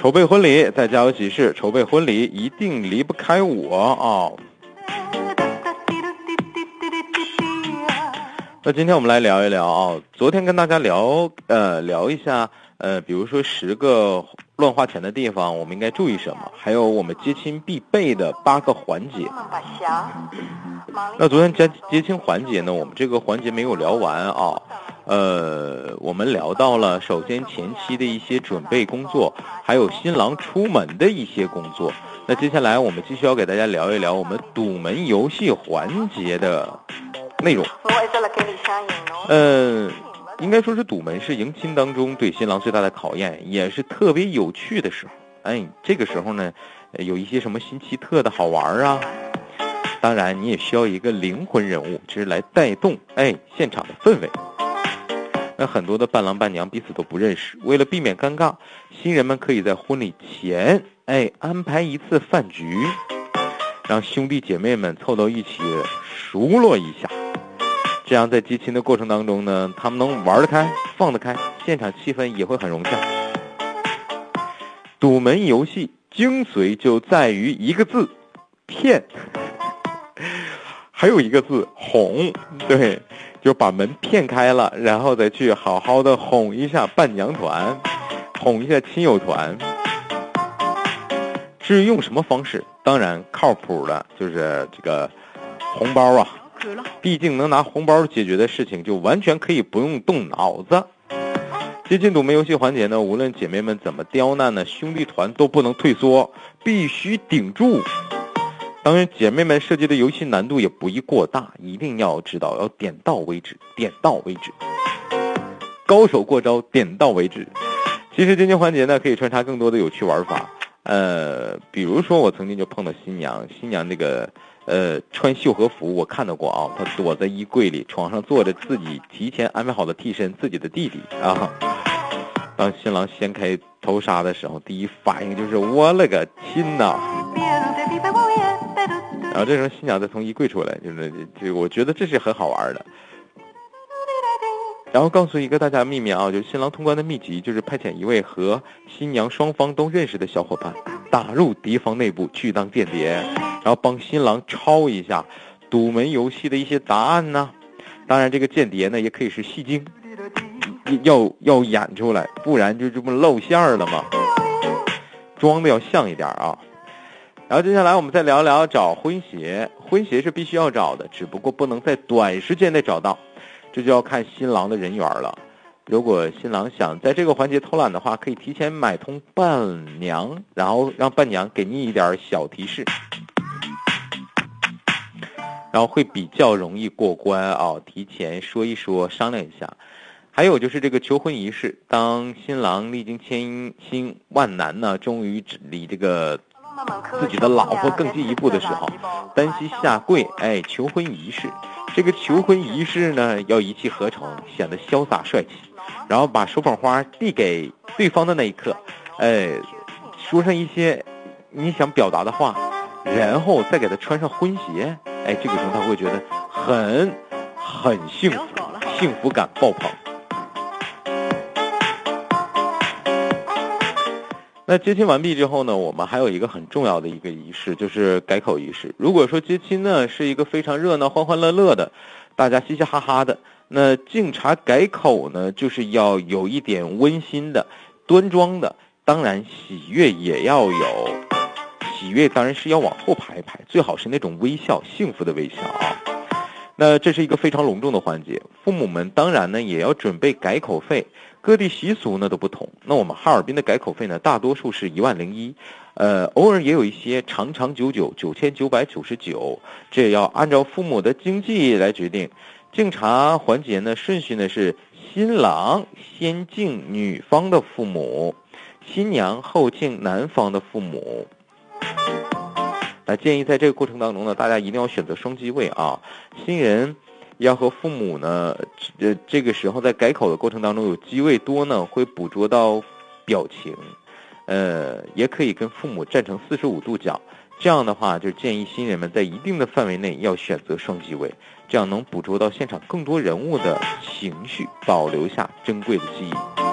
筹备婚礼，在家有喜事，筹备婚礼一定离不开我啊。那今天我们来聊一聊啊，昨天跟大家聊一下比如说10个乱花钱的地方，我们应该注意什么？还有我们接亲必备的8个环节。那昨天接亲环节呢，我们这个环节没有聊完啊。我们聊到了首先前期的一些准备工作，还有新郎出门的一些工作。那接下来我们继续要给大家聊一聊我们堵门游戏环节的内容。应该说是堵门是迎亲当中对新郎最大的考验，也是特别有趣的时候。这个时候呢，有一些什么新奇特的好玩啊。当然你也需要一个灵魂人物，就是来带动现场的氛围。那很多的伴郎伴娘彼此都不认识，为了避免尴尬，新人们可以在婚礼前安排一次饭局，让兄弟姐妹们凑到一起熟络一下。这样在接亲的过程当中呢，他们能玩得开放得开，现场气氛也会很融洽。堵门游戏精髓就在于一个字，骗。还有一个字，哄。对，就把门骗开了，然后再去好好的哄一下伴娘团，哄一下亲友团。至于用什么方式，当然靠谱的就是这个红包啊，毕竟能拿红包解决的事情，就完全可以不用动脑子。接近堵门游戏环节呢，无论姐妹们怎么刁难呢，兄弟团都不能退缩，必须顶住。当然姐妹们设计的游戏难度也不宜过大，一定要知道要点到为止，点到为止，高手过招，点到为止。其实接亲环节呢，可以穿插更多的有趣玩法。比如说我曾经就碰到新娘这个穿绣和服，我看到过啊，她躲在衣柜里，床上坐着自己提前安排好的替身，自己的弟弟啊。当新郎掀开头纱的时候，第一反应就是我勒个亲呐！然后这时候新娘再从衣柜出来，就是我觉得这是很好玩的。然后告诉一个大家秘密啊，就是新郎通关的秘籍，就是派遣一位和新娘双方都认识的小伙伴，打入敌方内部去当间谍，然后帮新郎抄一下堵门游戏的一些答案呢。当然这个间谍呢也可以是戏精，要演出来，不然就这么露馅了嘛，装的要像一点啊。然后接下来我们再聊聊找婚鞋。婚鞋是必须要找的，只不过不能在短时间内找到，这就要看新郎的人缘了。如果新郎想在这个环节偷懒的话，可以提前买通伴娘，然后让伴娘给你一点小提示，然后会比较容易过关啊。提前说一说，商量一下。还有就是这个求婚仪式，当新郎历经千辛万难呢，终于离这个自己的老婆更进一步的时候，单膝下跪，求婚仪式。这个求婚仪式呢，要一气呵成，显得潇洒帅气。然后把手捧花递给对方的那一刻，说上一些你想表达的话，然后再给他穿上婚鞋，这个时候他会觉得很幸福，幸福感爆棚。那接亲完毕之后呢，我们还有一个很重要的一个仪式，就是改口仪式。如果说接亲呢是一个非常热闹、欢欢乐乐的，大家嘻嘻哈哈的，那敬茶改口呢，就是要有一点温馨的、端庄的。当然喜悦也要有，喜悦当然是要往后排一排，最好是那种微笑，幸福的微笑啊。那这是一个非常隆重的环节，父母们当然呢也要准备改口费，各地习俗呢都不同。那我们哈尔滨的改口费呢，大多数是10001，偶尔也有一些长长久久9999，这也要按照父母的经济来决定。敬茶环节呢，顺序呢是新郎先敬女方的父母，新娘后敬男方的父母。那建议在这个过程当中呢，大家一定要选择双机位啊。新人要和父母呢，这个时候在改口的过程当中有机位多呢，会捕捉到表情，也可以跟父母站成45度角。这样的话，就建议新人们在一定的范围内要选择双机位，这样能捕捉到现场更多人物的情绪，保留下珍贵的记忆。